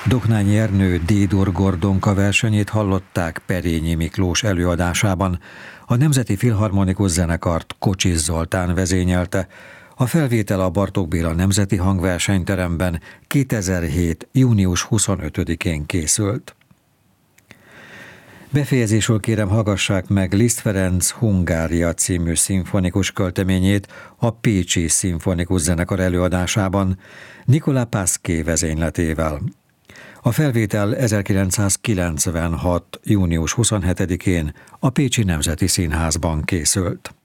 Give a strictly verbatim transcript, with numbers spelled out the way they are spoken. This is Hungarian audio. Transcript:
Doknányi Ernő D-dur Gordonka versenyét hallották Perényi Miklós előadásában. A Nemzeti Filharmonikus Zenekart Kocsis Zoltán vezényelte. A felvétel a Bartók Béla Nemzeti Hangversenyteremben kétezer-hét. június huszonötödikén készült. Befejezésül kérem, hallgassák meg Liszt Ferenc Hungária című szimfonikus költeményét a Pécsi Szimfonikus Zenekar előadásában, Nicola Pasquet vezényletével. A felvétel ezerkilencszázkilencvenhat. június huszonhetedikén a Pécsi Nemzeti Színházban készült.